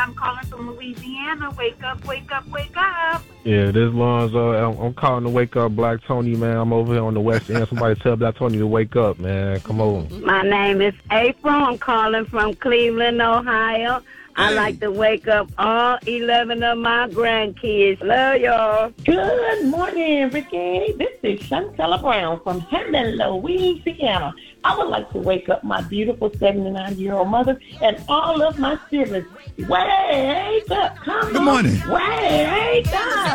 I'm calling from Louisiana. Wake up, wake up, wake up. Yeah, this Lonzo. I'm calling to wake up Black Tony, man. I'm over here on the West End. Somebody tell Black Tony to wake up, man. Come on. My name is April. I'm calling from Cleveland, Ohio. I like to wake up all 11 of my grandkids. Love y'all. Good morning, Ricky. This is Shantella Brown from Hammond, Louisiana. I would like to wake up my beautiful 79-year-old mother and all of my siblings. Wake up. Come Good morning. on. Wake up.